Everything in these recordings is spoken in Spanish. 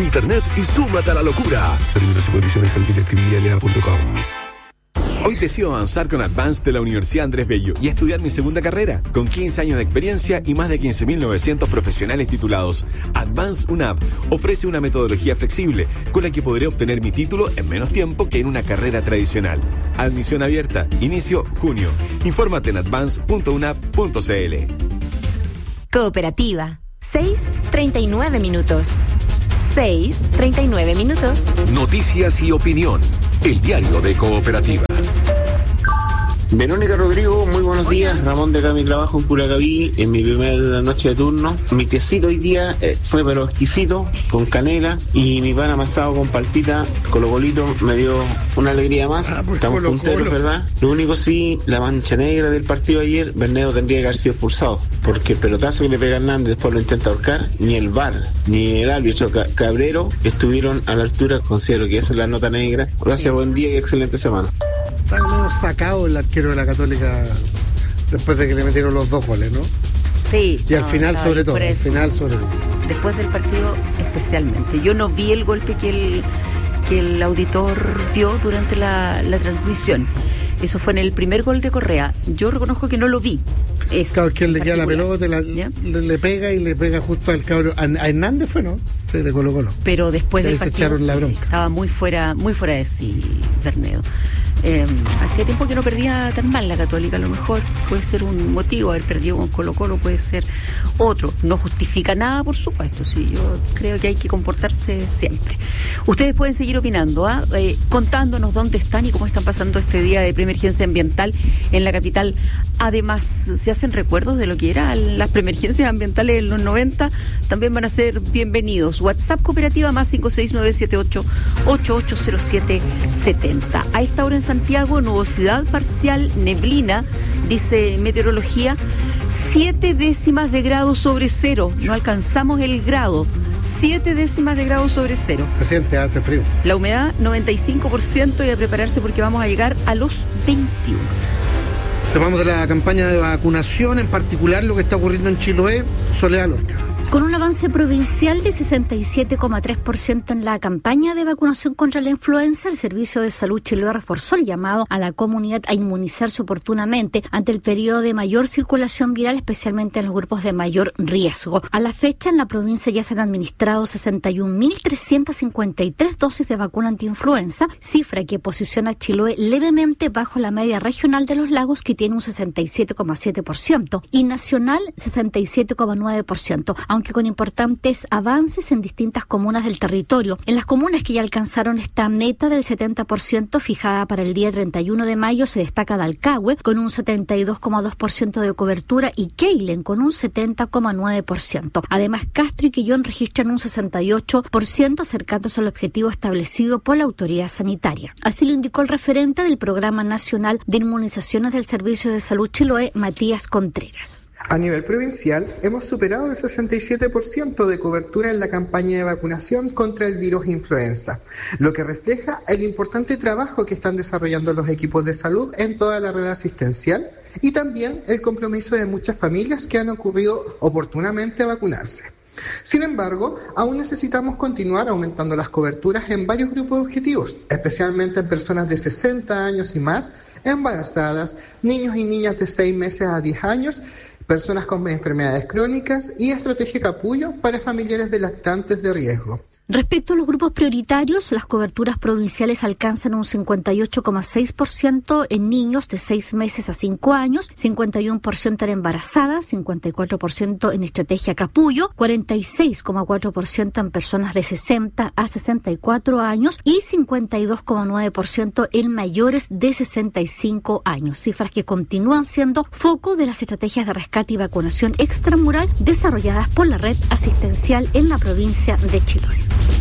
internet y súmate a la locura. Términos y condiciones en directividad.com. Hoy decido avanzar con Advance de la Universidad Andrés Bello y estudiar mi segunda carrera. Con 15 años de experiencia y más de 15.900 profesionales titulados, Advance UNAV ofrece una metodología flexible con la que podré obtener mi título en menos tiempo que en una carrera tradicional. Admisión abierta. Inicio junio. Infórmate en advance.unab.cl. Cooperativa. 6:39 minutos. 6:39 minutos. Noticias y opinión. El diario de Cooperativa. Verónica Rodrigo, muy buenos días. Ramón de acá, mi trabajo en Curacaví, en mi primera noche de turno. Mi quesito hoy día fue pero exquisito, con canela, y mi pan amasado con palpita, colocolito, me dio una alegría más. Estamos punteros, ¿verdad? Lo único sí, la mancha negra del partido de ayer, Bernedo tendría que haber sido expulsado, porque el pelotazo que le pega Hernández después lo intenta ahorcar, ni el VAR, ni el árbitro Cabrero estuvieron a la altura. Considero que esa es la nota negra. Gracias, buen día y excelente semana. Está medio sacado el arquero de la Católica después de que le metieron los 2 goles, ¿no? Sí. Y al final sobre todo, Después del partido especialmente. Yo no vi el golpe que el auditor vio durante la transmisión. Eso fue en el primer gol de Correa. Yo reconozco que no lo vi. Eso, claro, es que él le queda la pelota, le pega y le pega justo al cabrón. A Hernández fue, ¿no? Sí, de Colo-Colo. Pero después del partido la bronca. Estaba muy fuera de sí, Bernedo. Hacía tiempo que no perdía tan mal la Católica. A lo mejor puede ser un motivo. Haber perdido con Colo-Colo puede ser otro. No justifica nada, por supuesto. Sí, yo creo que hay que comportarse siempre. Ustedes pueden seguir opinando, contándonos dónde están y cómo están pasando este día de preemergencia ambiental en la capital. Además, se hacen recuerdos de lo que eran las preemergencias ambientales en los 90. También van a ser bienvenidos. WhatsApp Cooperativa más 56978880770. A esta hora en Santiago, nubosidad parcial, neblina, dice meteorología, 7 décimas de grado sobre cero. No alcanzamos el grado. 7 décimas de grado sobre cero. Se siente, hace frío. La humedad, 95%, y a prepararse porque vamos a llegar a los 21. Sepamos de la campaña de vacunación, en particular lo que está ocurriendo en Chiloé. Soledad Lorca. Con un avance provincial de 67,3% en la campaña de vacunación contra la influenza, el Servicio de Salud Chiloé reforzó el llamado a la comunidad a inmunizarse oportunamente ante el periodo de mayor circulación viral, especialmente en los grupos de mayor riesgo. A la fecha, en la provincia ya se han administrado 61.353 dosis de vacuna antiinfluenza, cifra que posiciona a Chiloé levemente bajo la media regional de los lagos, que tiene un 67,7%, y nacional 67,9%, aunque con importantes avances en distintas comunas del territorio. En las comunas que ya alcanzaron esta meta del 70% fijada para el día 31 de mayo se destaca Dalcahue con un 72,2% de cobertura y Keilen con un 70,9%. Además, Castro y Quillón registran un 68%, acercándose al objetivo establecido por la autoridad sanitaria. Así lo indicó el referente del Programa Nacional de Inmunizaciones del Servicio de Salud Chiloé, Matías Contreras. A nivel provincial, hemos superado el 67% de cobertura en la campaña de vacunación contra el virus influenza, lo que refleja el importante trabajo que están desarrollando los equipos de salud en toda la red asistencial y también el compromiso de muchas familias que han ocurrido oportunamente a vacunarse. Sin embargo, aún necesitamos continuar aumentando las coberturas en varios grupos objetivos, especialmente en personas de 60 años y más, embarazadas, niños y niñas de 6 meses a 10 años, personas con enfermedades crónicas y estrategia capullo para familiares de lactantes de riesgo. Respecto a los grupos prioritarios, las coberturas provinciales alcanzan un 58,6% en niños de 6 meses a 5 años, 51% en embarazadas, 54% en estrategia capullo, 46,4% en personas de 60 a 64 años y 52,9% en mayores de 65 años. Cifras que continúan siendo foco de las estrategias de rescate y vacunación extramural desarrolladas por la red asistencial en la provincia de Chiloé.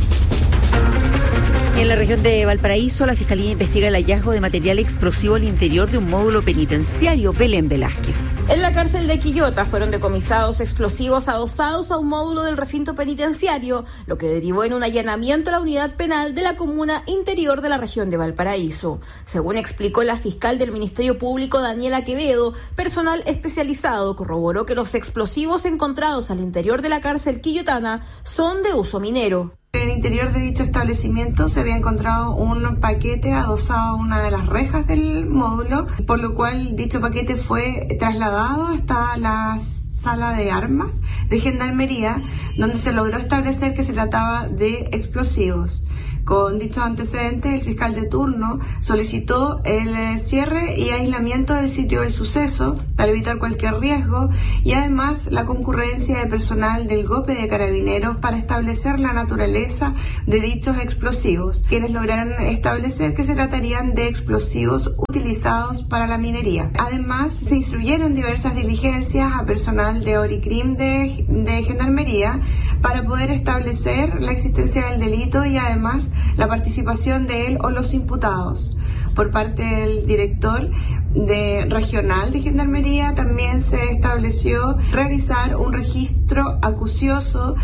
En la región de Valparaíso, la Fiscalía investiga el hallazgo de material explosivo al interior de un módulo penitenciario. Belén Velázquez. En la cárcel de Quillota fueron decomisados explosivos adosados a un módulo del recinto penitenciario, lo que derivó en un allanamiento a la unidad penal de la comuna interior de la región de Valparaíso. Según explicó la fiscal del Ministerio Público, Daniela Quevedo, personal especializado corroboró que los explosivos encontrados al interior de la cárcel quillotana son de uso minero. En el interior de dicho establecimiento se había encontrado un paquete adosado a una de las rejas del módulo, por lo cual dicho paquete fue trasladado hasta la sala de armas de Gendarmería, donde se logró establecer que se trataba de explosivos. Con dichos antecedentes, el fiscal de turno solicitó el cierre y aislamiento del sitio del suceso para evitar cualquier riesgo y además la concurrencia de personal del GOPE de Carabineros para establecer la naturaleza de dichos explosivos, quienes lograron establecer que se tratarían de explosivos utilizados para la minería. Además, se instruyeron diversas diligencias a personal de ORICRIM de Gendarmería para poder establecer la existencia del delito y además la participación de él o los imputados. Por parte del director regional de Gendarmería también se estableció realizar un registro acucioso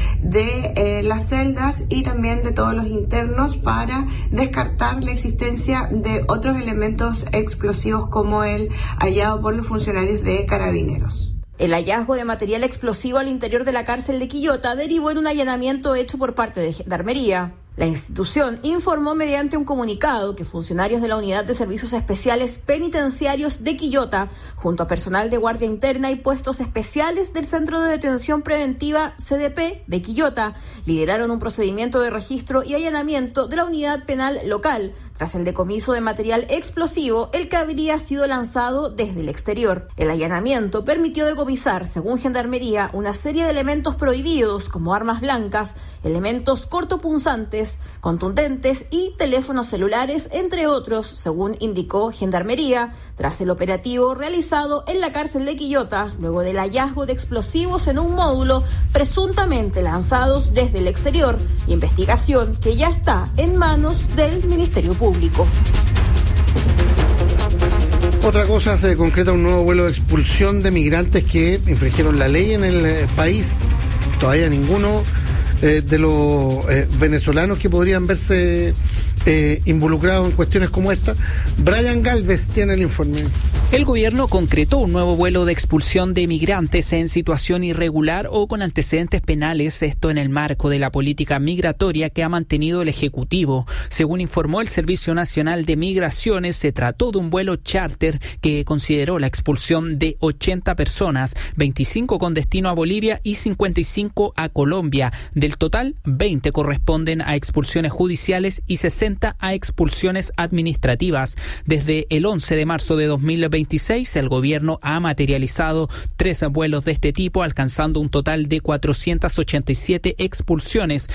de las celdas y también de todos los internos para descartar la existencia de otros elementos explosivos como el hallado por los funcionarios de Carabineros. El hallazgo de material explosivo al interior de la cárcel de Quillota derivó en un allanamiento hecho por parte de Gendarmería. La institución informó mediante un comunicado que funcionarios de la Unidad de Servicios Especiales Penitenciarios de Quillota, junto a personal de Guardia Interna y puestos especiales del Centro de Detención Preventiva CDP de Quillota, lideraron un procedimiento de registro y allanamiento de la unidad penal local, tras el decomiso de material explosivo, el que habría sido lanzado desde el exterior. El allanamiento permitió decomisar, según Gendarmería, una serie de elementos prohibidos como armas blancas, elementos cortopunzantes, contundentes y teléfonos celulares, entre otros, según indicó Gendarmería, tras el operativo realizado en la cárcel de Quillota, luego del hallazgo de explosivos en un módulo presuntamente lanzados desde el exterior, investigación que ya está en manos del Ministerio Público. Otra cosa, se concreta un nuevo vuelo de expulsión de migrantes que infringieron la ley en el país. Todavía ninguno de los venezolanos que podrían verse involucrados en cuestiones como esta. Brian Galvez tiene el informe. El gobierno concretó un nuevo vuelo de expulsión de migrantes en situación irregular o con antecedentes penales, esto en el marco de la política migratoria que ha mantenido el Ejecutivo. Según informó el Servicio Nacional de Migraciones, se trató de un vuelo charter que consideró la expulsión de 80 personas, 25 con destino a Bolivia y 55 a Colombia. Del total, 20 corresponden a expulsiones judiciales y 60 a expulsiones administrativas. Desde el 11 de marzo de 2026, el gobierno ha materializado 3 vuelos de este tipo, alcanzando un total de 487 expulsiones,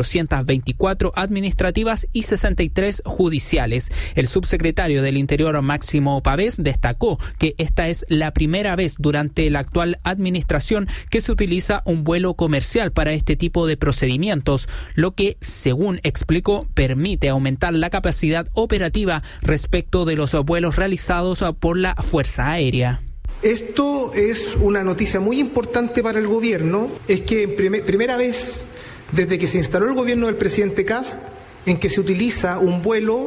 424 administrativas y 63 judiciales. El subsecretario del Interior, Máximo Pavés, destacó que esta es la primera vez durante la actual administración que se utiliza un vuelo comercial para este tipo de procedimientos, lo que, según explicó, permite aumentar la capacidad operativa respecto de los vuelos realizados por la Fuerza Aérea. Esto es una noticia muy importante para el gobierno, es que primera vez desde que se instaló el gobierno del presidente Kast en que se utiliza un vuelo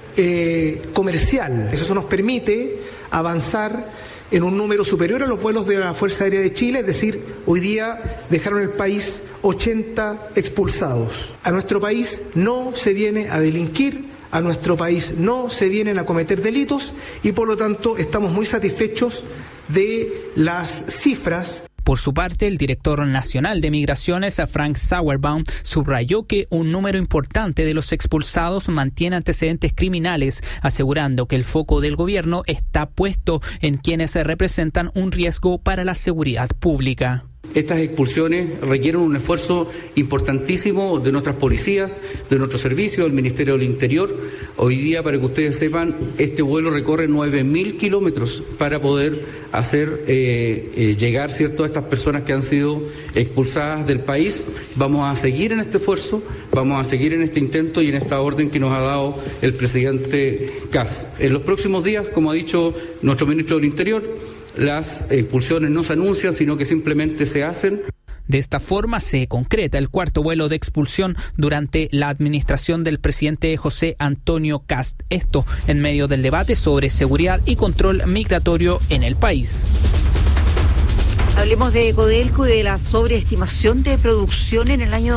comercial. Eso nos permite avanzar en un número superior a los vuelos de la Fuerza Aérea de Chile, es decir, hoy día dejaron el país 80 expulsados. A nuestro país no se viene a delinquir, a nuestro país no se vienen a cometer delitos y por lo tanto estamos muy satisfechos de las cifras. Por su parte, el director nacional de Migraciones, Frank Sauerbaum, subrayó que un número importante de los expulsados mantiene antecedentes criminales, asegurando que el foco del gobierno está puesto en quienes representan un riesgo para la seguridad pública. Estas expulsiones requieren un esfuerzo importantísimo de nuestras policías, de nuestro servicio, del Ministerio del Interior. Hoy día, para que ustedes sepan, este vuelo recorre 9.000 kilómetros para poder hacer llegar, ¿cierto?, a estas personas que han sido expulsadas del país. Vamos a seguir en este esfuerzo, vamos a seguir en este intento y en esta orden que nos ha dado el presidente Kast. En los próximos días, como ha dicho nuestro ministro del Interior, las expulsiones no se anuncian, sino que simplemente se hacen. De esta forma se concreta el cuarto vuelo de expulsión durante la administración del presidente José Antonio Kast. Esto en medio del debate sobre seguridad y control migratorio en el país. Hablemos de Codelco y de la sobreestimación de producción en el año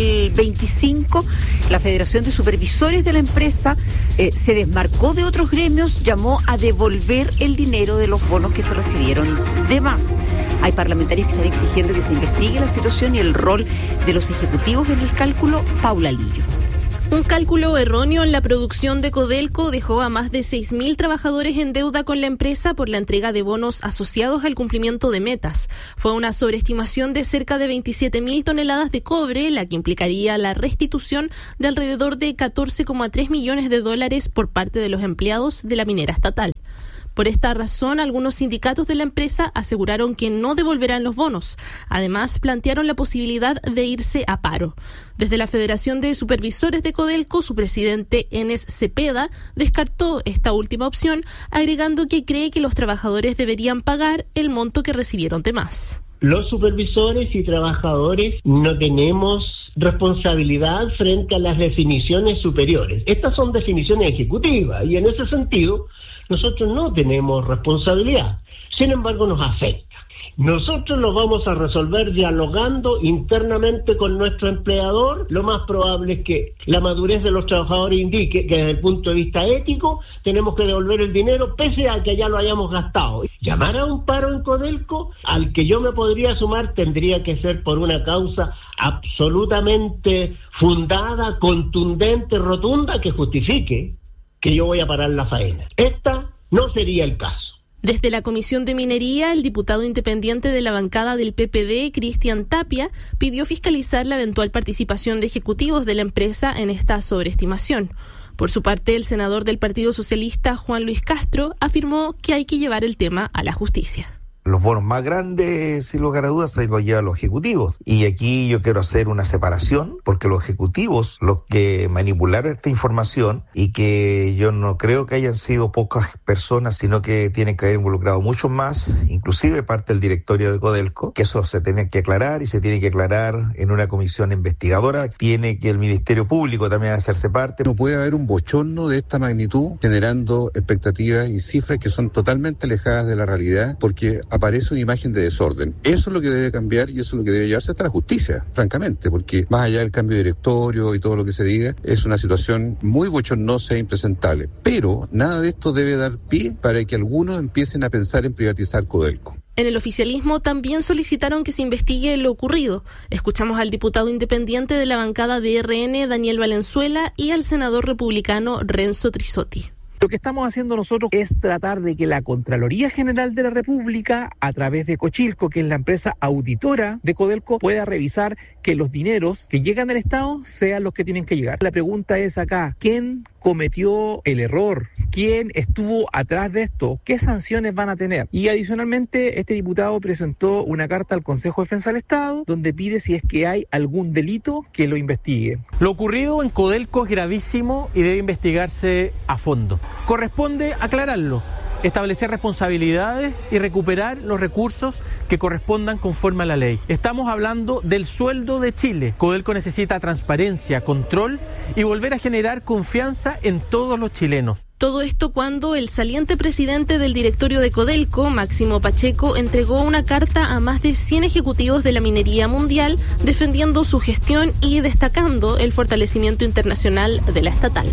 2025. La Federación de Supervisores de la empresa se desmarcó de otros gremios, llamó a devolver el dinero de los bonos que se recibieron de más. Hay parlamentarios que están exigiendo que se investigue la situación y el rol de los ejecutivos en el cálculo. Paula Lillo. Un cálculo erróneo en la producción de Codelco dejó a más de 6.000 trabajadores en deuda con la empresa por la entrega de bonos asociados al cumplimiento de metas. Fue una sobreestimación de cerca de 27.000 toneladas de cobre, la que implicaría la restitución de alrededor de 14,3 millones de dólares por parte de los empleados de la minera estatal. Por esta razón, algunos sindicatos de la empresa aseguraron que no devolverán los bonos. Además, plantearon la posibilidad de irse a paro. Desde la Federación de Supervisores de Codelco, su presidente Enes Cepeda descartó esta última opción, agregando que cree que los trabajadores deberían pagar el monto que recibieron de más. Los supervisores y trabajadores no tenemos responsabilidad frente a las definiciones superiores. Estas son definiciones ejecutivas y en ese sentido nosotros no tenemos responsabilidad. Sin embargo, nos afecta. Nosotros lo vamos a resolver dialogando internamente con nuestro empleador. Lo más probable es que la madurez de los trabajadores indique que desde el punto de vista ético tenemos que devolver el dinero pese a que ya lo hayamos gastado. Llamar a un paro en Codelco, al que yo me podría sumar, tendría que ser por una causa absolutamente fundada, contundente, rotunda, que justifique que yo voy a parar la faena. Esta no sería el caso. Desde la Comisión de Minería, el diputado independiente de la bancada del PPD, Cristian Tapia, pidió fiscalizar la eventual participación de ejecutivos de la empresa en esta sobreestimación. Por su parte, el senador del Partido Socialista, Juan Luis Castro, afirmó que hay que llevar el tema a la justicia. Los bonos más grandes, sin lugar a dudas, se los llevan los ejecutivos. Y aquí yo quiero hacer una separación, porque los ejecutivos, los que manipularon esta información, y que yo no creo que hayan sido pocas personas, sino que tienen que haber involucrado muchos más, inclusive parte del directorio de Codelco, que eso se tiene que aclarar y se tiene que aclarar en una comisión investigadora. Tiene que el Ministerio Público también hacerse parte. No puede haber un bochorno de esta magnitud generando expectativas y cifras que son totalmente alejadas de la realidad, porque aparece una imagen de desorden. Eso es lo que debe cambiar y eso es lo que debe llevarse hasta la justicia, francamente, porque más allá del cambio de directorio y todo lo que se diga, es una situación muy bochornosa e impresentable. Pero nada de esto debe dar pie para que algunos empiecen a pensar en privatizar Codelco. En el oficialismo también solicitaron que se investigue lo ocurrido. Escuchamos al diputado independiente de la bancada de RN, Daniel Valenzuela, y al senador republicano Renzo Trisotti. Lo que estamos haciendo nosotros es tratar de que la Contraloría General de la República, a través de Cochilco, que es la empresa auditora de Codelco, pueda revisar que los dineros que llegan al Estado sean los que tienen que llegar. La pregunta es acá, ¿quién cometió el error? ¿Quién estuvo atrás de esto? ¿Qué sanciones van a tener? Y adicionalmente, este diputado presentó una carta al Consejo de Defensa del Estado donde pide si es que hay algún delito que lo investigue. Lo ocurrido en Codelco es gravísimo y debe investigarse a fondo. Corresponde aclararlo, establecer responsabilidades y recuperar los recursos que correspondan conforme a la ley. Estamos hablando del sueldo de Chile. Codelco necesita transparencia, control y volver a generar confianza en todos los chilenos. Todo esto cuando el saliente presidente del directorio de Codelco, Máximo Pacheco, entregó una carta a más de 100 ejecutivos de la minería mundial defendiendo su gestión y destacando el fortalecimiento internacional de la estatal.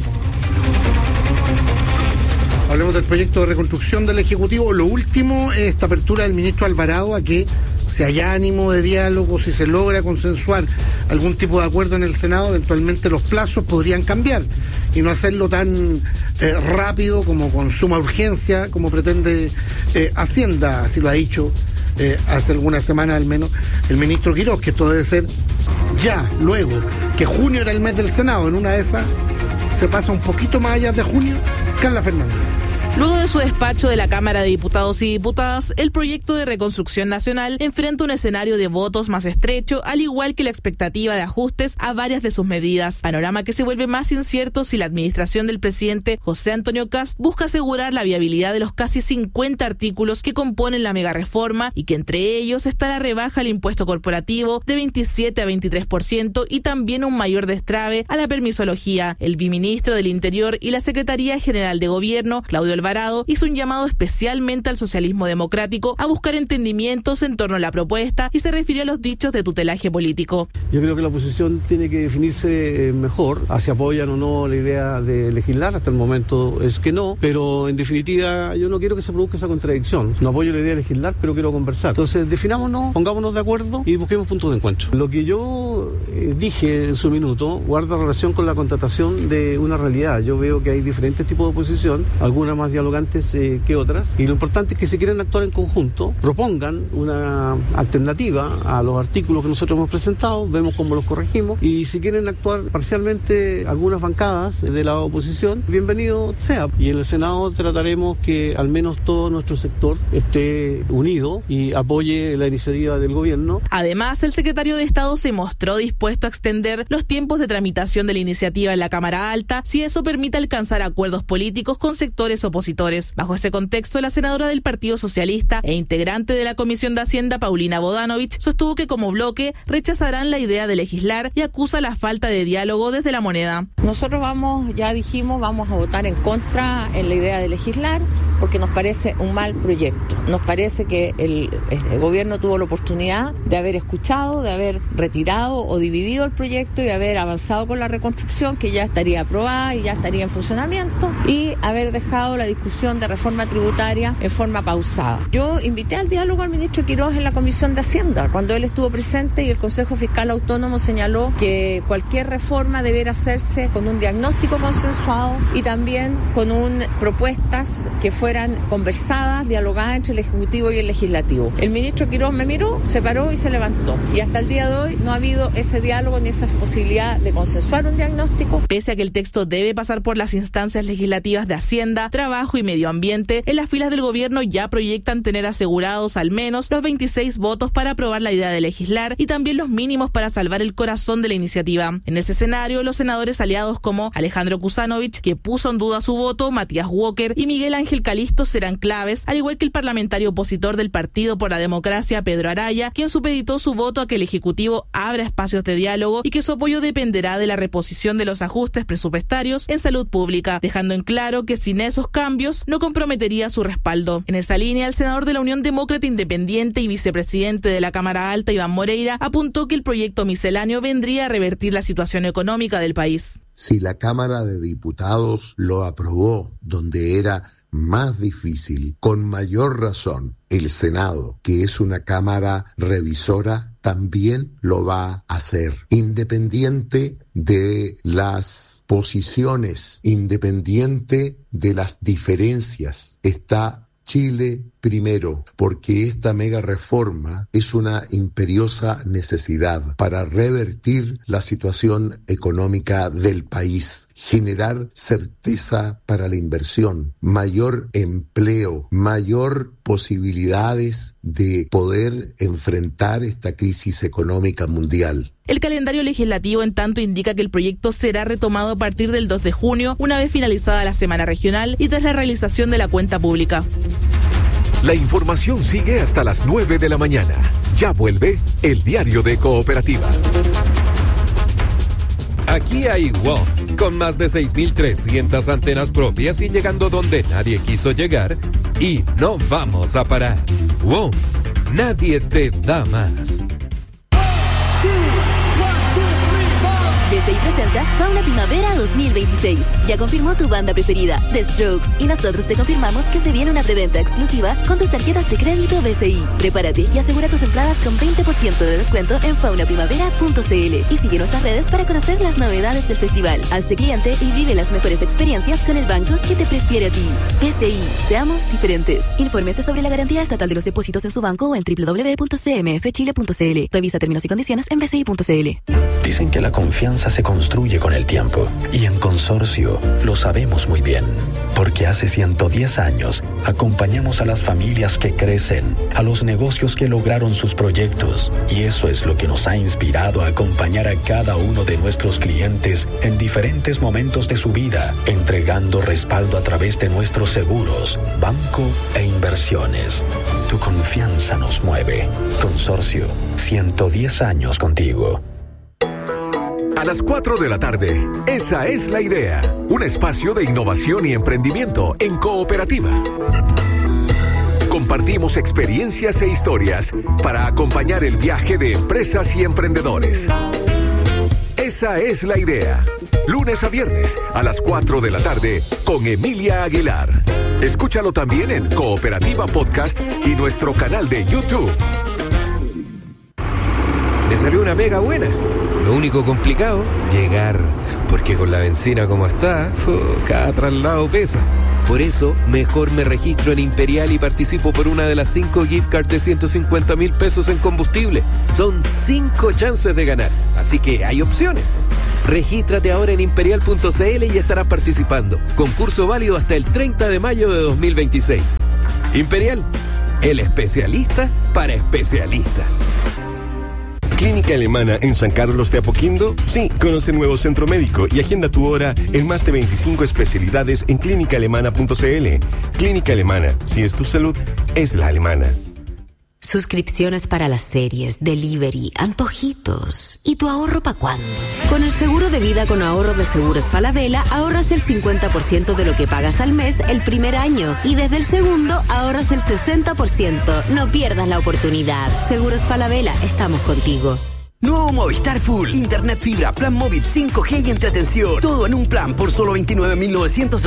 Hablemos del proyecto de reconstrucción del Ejecutivo. Lo último es esta apertura del ministro Alvarado a que si hay ánimo de diálogo, si se logra consensuar algún tipo de acuerdo en el Senado, eventualmente los plazos podrían cambiar y no hacerlo tan rápido como con suma urgencia como pretende Hacienda, así lo ha dicho hace algunas semanas al menos el ministro Quirós, que esto debe ser ya, luego, que junio era el mes del Senado. En una de esas se pasa un poquito más allá de junio. Carla Fernández. Luego de su despacho de la Cámara de Diputados y Diputadas, el proyecto de reconstrucción nacional enfrenta un escenario de votos más estrecho, al igual que la expectativa de ajustes a varias de sus medidas. Panorama que se vuelve más incierto si la administración del presidente José Antonio Kast busca asegurar la viabilidad de los casi 50 artículos que componen la megareforma y que entre ellos está la rebaja al impuesto corporativo de 27 a 23% y también un mayor destrave a la permisología. El viceministro del Interior y la Secretaría General de Gobierno, Claudio Álvarez, Alvarado hizo un llamado especialmente al socialismo democrático a buscar entendimientos en torno a la propuesta y se refirió a los dichos de tutelaje político. Yo creo que la oposición tiene que definirse mejor, si apoyan o no la idea de legislar. Hasta el momento es que no, pero en definitiva yo no quiero que se produzca esa contradicción. No apoyo la idea de legislar, pero quiero conversar. Entonces definámonos, pongámonos de acuerdo y busquemos puntos de encuentro. Lo que yo dije en su minuto guarda relación con la constatación de una realidad. Yo veo que hay diferentes tipos de oposición, algunas más dialogantes que otras, y lo importante es que si quieren actuar en conjunto, propongan una alternativa a los artículos que nosotros hemos presentado, vemos cómo los corregimos, y si quieren actuar parcialmente algunas bancadas de la oposición, bienvenido sea. Y en el Senado trataremos que al menos todo nuestro sector esté unido y apoye la iniciativa del gobierno. Además, el secretario de Estado se mostró dispuesto a extender los tiempos de tramitación de la iniciativa en la Cámara Alta si eso permite alcanzar acuerdos políticos con sectores opositores. Bajo ese contexto, la senadora del Partido Socialista e integrante de la Comisión de Hacienda, Paulina Bodanovich, sostuvo que como bloque rechazarán la idea de legislar y acusa la falta de diálogo desde la moneda. Nosotros vamos a votar en contra en la idea de legislar porque nos parece un mal proyecto. Nos parece que el gobierno tuvo la oportunidad de haber escuchado, de haber retirado o dividido el proyecto y haber avanzado con la reconstrucción, que ya estaría aprobada y ya estaría en funcionamiento, y haber dejado la discusión de reforma tributaria en forma pausada. Yo invité al diálogo al ministro Quiroz en la Comisión de Hacienda, cuando él estuvo presente, y el Consejo Fiscal Autónomo señaló que cualquier reforma debiera hacerse con un diagnóstico consensuado y también con propuestas que fueran conversadas, dialogadas entre el Ejecutivo y el Legislativo. El ministro Quiroz me miró, se paró y se levantó. Y hasta el día de hoy no ha habido ese diálogo ni esa posibilidad de consensuar un diagnóstico. Pese a que el texto debe pasar por las instancias legislativas de Hacienda, Trabajo y Medio Ambiente, en las filas del gobierno ya proyectan tener asegurados al menos los 26 votos para aprobar la idea de legislar y también los mínimos para salvar el corazón de la iniciativa. En ese escenario, los senadores aliados como Alejandro Kuzanovich, que puso en duda su voto, Matías Walker y Miguel Ángel Calisto serán claves, al igual que el parlamentario opositor del Partido por la Democracia, Pedro Araya, quien supeditó su voto a que el Ejecutivo abra espacios de diálogo y que su apoyo dependerá de la reposición de los ajustes presupuestarios en salud pública, dejando en claro que sin esos cambios no comprometería su respaldo. En esa línea, el senador de la Unión Demócrata Independiente y vicepresidente de la Cámara Alta, Iván Moreira, apuntó que el proyecto misceláneo vendría a revertir la situación económica del país. Si la Cámara de Diputados lo aprobó donde era más difícil, con mayor razón, el Senado, que es una Cámara revisora, también lo va a hacer, independiente de las posiciones, independiente de las diferencias. Está Chile primero, porque esta mega reforma es una imperiosa necesidad para revertir la situación económica del país, generar certeza para la inversión, mayor empleo, mayor posibilidades de poder enfrentar esta crisis económica mundial. El calendario legislativo, en tanto, indica que el proyecto será retomado a partir del 2 de junio, una vez finalizada la semana regional y tras la realización de la cuenta pública. La información sigue hasta las 9 de la mañana. Ya vuelve el diario de Cooperativa. Aquí hay WOM, con más de 6.300 antenas propias y llegando donde nadie quiso llegar, y no vamos a parar. WOM, nadie te da más. BCI presenta Fauna Primavera 2026. Ya confirmó tu banda preferida, The Strokes, y nosotros te confirmamos que se viene una preventa exclusiva con tus tarjetas de crédito BCI. Prepárate y asegura tus entradas con 20% de descuento en faunaprimavera.cl y sigue nuestras redes para conocer las novedades del festival. Hazte cliente y vive las mejores experiencias con el banco que te prefiere a ti. BCI, seamos diferentes. Infórmese sobre la garantía estatal de los depósitos en su banco o en www.cmfchile.cl. Revisa términos y condiciones en bci.cl. Dicen que la confianza se construye con el tiempo, y en Consorcio lo sabemos muy bien, porque hace 110 años acompañamos a las familias que crecen, a los negocios que lograron sus proyectos, y eso es lo que nos ha inspirado a acompañar a cada uno de nuestros clientes en diferentes momentos de su vida, entregando respaldo a través de nuestros seguros, banco e inversiones. Tu confianza nos mueve. Consorcio, 110 años contigo. a las 4 de la tarde. Esa es la idea. Un espacio de innovación y emprendimiento en cooperativa. Compartimos experiencias e historias para acompañar el viaje de empresas y emprendedores. Esa es la idea. Lunes a viernes a las 4 de la tarde con Emilia Aguilar. Escúchalo también en Cooperativa Podcast y nuestro canal de YouTube. Me salió una mega buena. Lo único complicado, llegar. Porque con la benzina como está, cada traslado pesa. Por eso, mejor me registro en Imperial y participo por una de las 5 gift cards de 150.000 pesos en combustible. Son 5 chances de ganar, así que hay opciones. Regístrate ahora en imperial.cl y estarás participando. Concurso válido hasta el 30 de mayo de 2026. Imperial, el especialista para especialistas. ¿Clínica Alemana en San Carlos de Apoquindo? Sí, conoce el nuevo centro médico y agenda tu hora en más de 25 especialidades en clínicaalemana.cl. Clínica Alemana, si es tu salud, es la alemana. Suscripciones para las series, delivery, antojitos. ¿Y tu ahorro para cuándo? Con el seguro de vida con ahorro de Seguros Falabella, ahorras el 50% de lo que pagas al mes el primer año. Y desde el segundo, ahorras el 60%. No pierdas la oportunidad. Seguros Falabella, estamos contigo. Nuevo Movistar Full. Internet fibra, plan móvil 5G y entretención. Todo en un plan por solo 29.900